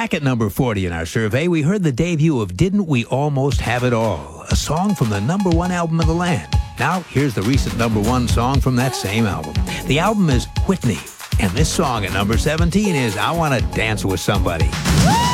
Back at number 40 in our survey, we heard the debut of Didn't We Almost Have It All, a song from the number one album of the land. Now, here's the recent number one song from that same album. The album is Whitney, and this song at number 17 is I Want to Dance with Somebody.